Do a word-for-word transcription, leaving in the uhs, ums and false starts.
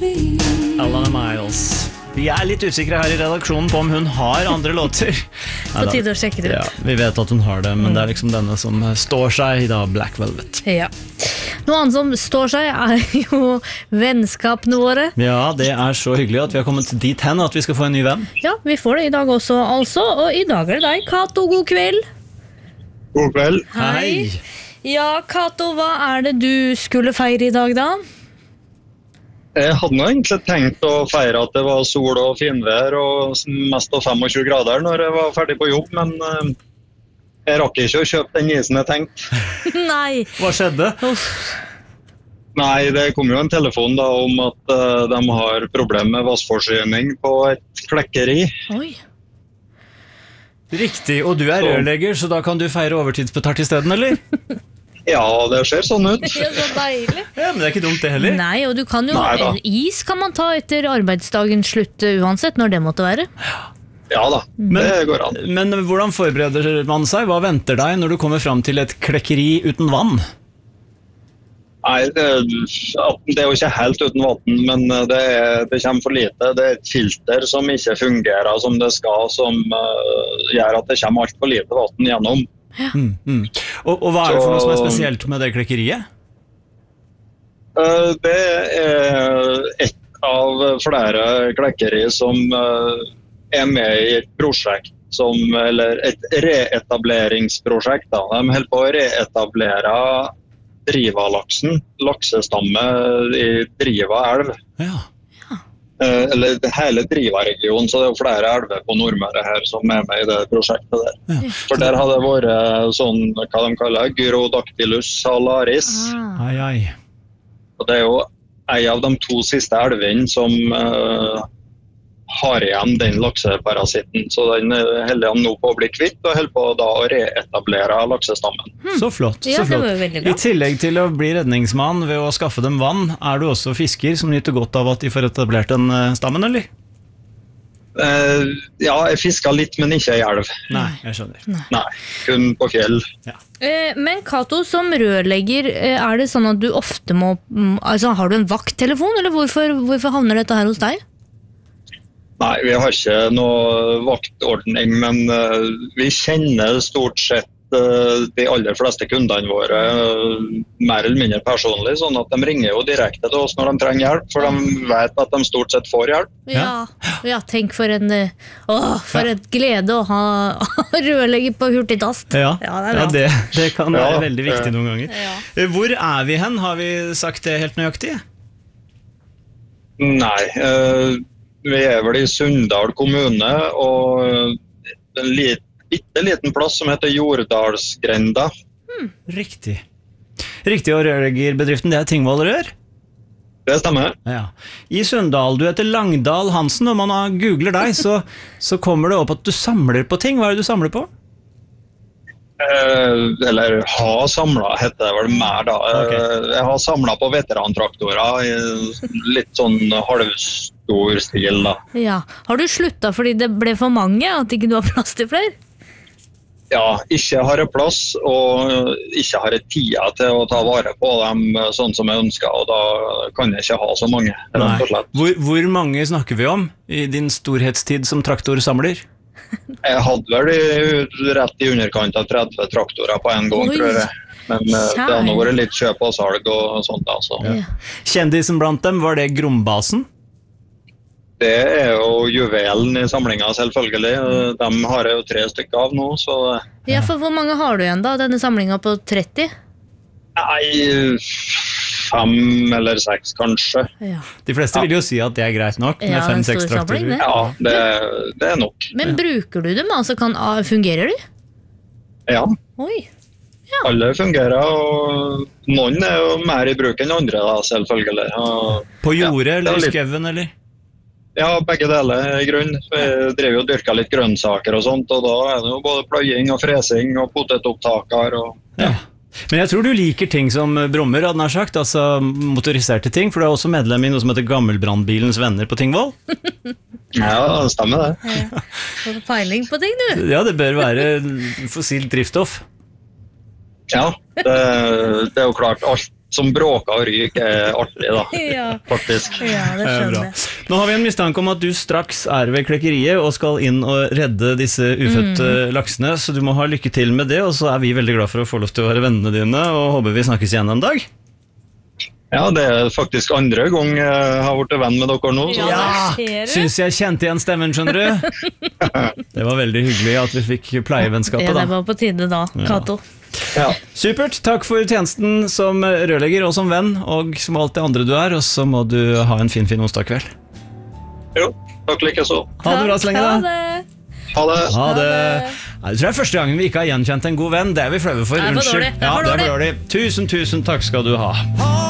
Alana Miles. Vi er litt usikre her i redaksjonen på om hun har andre låter. På tide å sjekke det ut. Ja, vi vet at hun har det, men mm. det er liksom denne som står seg i da Black Velvet. Ja. Noe annet som står seg er jo vennskapene våre. Ja, det er så hyggelig at vi har kommet dit hen at vi skal få en ny venn. Ja, vi får det i dag også, altså. Og i dag er det deg, Kato. God kveld. God kveld. Hei. Ja, Kato, hva er det du skulle feire i dag da? Jeg hadde nå egentlig tenkt å feire at det var sol og finvær og mest av tjuefem grader når jeg var ferdig på jobb, men uh, jeg rakk ikke å kjøpe den isen jeg tenkte. Nei. Hva skjedde? Uff. Nei, det kom jo en telefon da om at uh, de har problem med vassforsyning på et klekkeri. Oi. Riktig, og du er rørlegger, så da kan du feire overtidsbetalt i stedet, eller? Ja, det ser sånn ut. Ja, så deilig. Ja, men det er ikke dumt det heller. Nei, og du kan jo, Neida. is kan man ta etter arbeidsdagens slutt uansett, når det måtte være. Ja da, Men, det går an. men hvordan forbereder man seg? Hva venter deg når du kommer fram til et klekkeri uten vann? Nei, det, det er jo ikke helt uten vatten, men det, er, det kommer for lite. Det er et filter som ikke fungerer som det skal, som uh, gjør at det kommer alt for lite vatten gjennom. Ja. Mm, mm. Og, og hva er det for noe som er spesielt med det klekkeriet? Uh, det er et av flere klekkeri som uh, er med i et prosjekt, som, eller et reetableringsprosjekt. Da. De holder på å reetablere Driva-laksen, laksestamme i Driva elv. Ja. Uh, eller hele Driva-regionen, så det er jo flere elver på Nordmøre her som er med i det prosjektet der. Ja. For der har det vært sånn, hva de kaller, Gyrodactylus salaris. Ah. Ai, ai. Og det er jo en av de to siste elvene som uh, har igjen den lakseparasitten. Så den holder han nå på å bli kvitt, og holder på da å reetablere laksestammen. Hmm. Så flott, Ja, så det flott. var jo veldig bra. I tillegg til å bli redningsmann ved å skaffe dem vann, er du også fisker som nyter godt av at de får etablert den eh, stammen, eller? Uh, ja, jeg fisker litt, men ikke i elv. Nei, jeg skjønner. Nei, kun på fjell. Eh, Men Kato, som rørlegger, eh, er det sånn at du ofte må, mm, altså har du en vakttelefon, eller hvorfor, hvorfor havner dette her hos deg? Nei, vi har ikke noe vaktordning, men uh, vi kjenner stort sett uh, de aller fleste kundene våre uh, mer eller mindre personlig, sånn at de ringer jo direkte til oss når de trenger hjelp, for de vet at de stort sett får hjelp. Ja, ja tenk for en eh, åh, for Ja. et glede å ha rørlegger på hurtigtast. Ja, Ja, det er ja bra. det, det kan være Ja, veldig viktig ja. noen ganger. Ja. Eh, Hvor er vi hen? Har vi sagt det helt nøyaktig? Nei, uh, vi er vel i Sunndal kommune, og en lit, bitte liten plass som heter Jorddalsgrenda. Riktig. Riktig, og rørleggerbedriften, det er Tingvoll Rør? Det stemmer. Ja. I Sunndal, du heter Langdal Hansen, og man har- googler deg, så, så kommer det opp at du samler på ting. Hva er det du samler på? Uh, eller ha samlet, heter det vel mer da. Uh, Ok. Jeg har samlet på veterantraktorer i litt sånn halvstor stil da. Ja. Har du sluttet fordi det ble for mange, at ikke du har plass til flere? Ja, ikke har jeg plass, og ikke har jeg tida til å ta vare på dem sånn som jeg ønsker, og da kan jeg ikke ha så mange, rett og slett. Hvor, hvor mange snakker vi om i din storhetstid som traktorsamler? Jeg hadde vel i, rett i underkant av tretti traktorer på en gang, Oi, tror jeg. Men uh, det har nå vært litt kjøp og salg og sånt da, så. Ja. Kjendisen blant dem, var det Grombasen? Det er jo juvelen i samlingen selvfølgelig. De har jeg jo tre stykker av nå, så Ja, for hvor mange har du igjen da, denne samlingen på tretti? nei, fem eller seks kanskje. Ja. De fleste vil jo si at det er greit nok med Ja, en fem-seks stor samling, traktorer. det. Ja, det, det er nok. Men bruker du dem? Altså kan, ah, fungerer de? Ja, Oi. alle fungerer, og noen er jo mer i bruk enn andre da, selvfølgelig. Og, På jordet Ja, det eller er i litt- skauen, eller? ja, begge deler i grunn. Vi driver jo og dyrker litt grønnsaker og sånt, og da er det jo både pløying og fresing og potetopptaker og Ja. Men jeg tror du liker ting som brommer, hadde nær sagt, altså motoriserte ting, for du er også medlem i noe som heter Gammelbrandbilens venner på Tingvoll. ja, det stemmer det. Ja. Har du peiling på ting, du? Ja, det bør være fossilt drivstoff. Ja, det, det er jo klart alt som bråker og ryker er artig da, Ja. faktisk. Ja, det Det er skjønner bra. jeg. Nå har vi en mistanke om at du straks er ved klekkeriet og skal inn og redde disse ufødte laksene, så du må ha lykke til med det, og så er vi veldig glad for å få lov til å være vennene dine, og håper vi snakkes igjen en dag. Ja, det er faktisk andre gang jeg har vært venn med dere nå. Så. Ja. Ser du? Syns jeg kjente igjen stemmen, skjønner du. Det var veldig hyggelig at vi fikk pleievennskapet Ja, det da. var på tide da, Kato. Ja. Supert, takk for tjenesten som rørlegger og som venn, og som alt det andre du er, og så må du ha en fin, fin onsdag kveld. Jo, takk like så. Ha det bra så lenge Ha da. det. Ha det. Ha det. det. Nei, Jeg tror det er første gangen vi ikke har gjenkjent en god venn. Det er vi flaue for. Det er for Unnskyld. dårlig. Det er Ja, for det er for dårlig. dårlig. Tusen, tusen takk skal du ha.